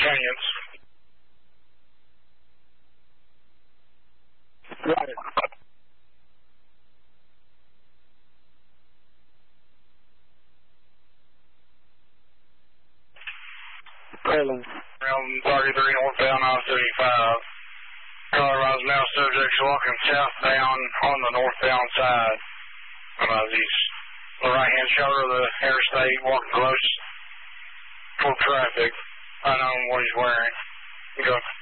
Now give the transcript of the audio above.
Canyons. Got it. Trailing. Around 33 northbound I-35. Colorado's now subjects walking southbound on the northbound side. He's the right-hand shoulder of the interstate, walking close toward traffic. I don't know what he's wearing. Go.